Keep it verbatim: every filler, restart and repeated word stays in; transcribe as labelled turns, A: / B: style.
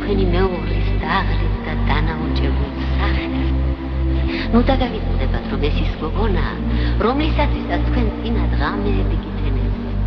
A: თქვენი მეუღლის დაღლით და დანაოჭებულ სახეს. ნუ დაგავიწყდებათ, რომ ეს ის გოგონაა, რომლისათვისაც თქვენ წინა ღამეები